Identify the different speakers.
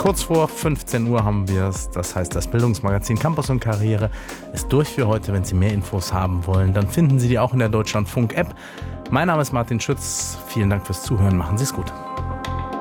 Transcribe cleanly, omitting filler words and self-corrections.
Speaker 1: Kurz vor 15 Uhr haben wir es. Das heißt, das Bildungsmagazin Campus und Karriere ist durch für heute. Wenn Sie mehr Infos haben wollen, dann finden Sie die auch in der Deutschlandfunk-App. Mein Name ist Martin Schütz. Vielen Dank fürs Zuhören. Machen Sie es gut.